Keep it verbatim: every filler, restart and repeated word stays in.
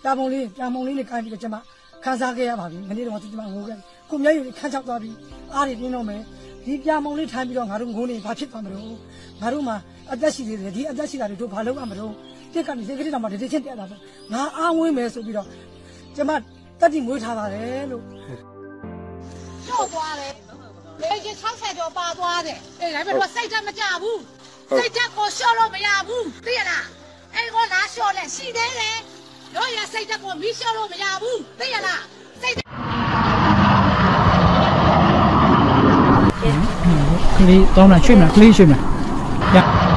ပြာပုံလေးပြာပုံလေးနဲ့ကိုင်းပြီးတော့ကျွန်မခန်းစားခဲ့ရပါပြီမနေ့တော့ကျွန်မငိုခဲ့ကိုမျက်ရည်ခန်းချောက်သွားပြီးအားတွေပြင်းတော့မယ်ဒီပြာပုံလေးထိုင်းပြီးတော့ငါတို့ငိုနေဘာဖြစ်သွားမလို့ငါတို့မှာအသက်ရှိသေးတယ်ဒီအသက်ရှိတာတွေတို့ဘာလုပ်ရမလို့တက်ကနေစိတ်ကလေးတောင်မှတတိချင်းတက်လာတော့ငါအားဝင်းမယ်ဆိုပြီးတော့ကျွန်မတက်တိမွေးထားပါတယ်လို့ကျော်သွားတယ်လေရင်၆ဆယ်ကျော်ပါသွားတယ်အေးဒါပေမဲ့စိတ်ဓာတ်မကြဘူးစိတ်ဓာတ်ကိုလျှော့လို့မရဘူးသိရလားအဲ့ကိုလာလျှော့လဲရှိသေးတယ်တို့ရစိတ်ဓာတ်ကိုမီးလျှော့လို့မရဘူးသိရလားစိတ်ကလေးတောင်းတာရွှေ့မလားကလေးရွှေ့မလား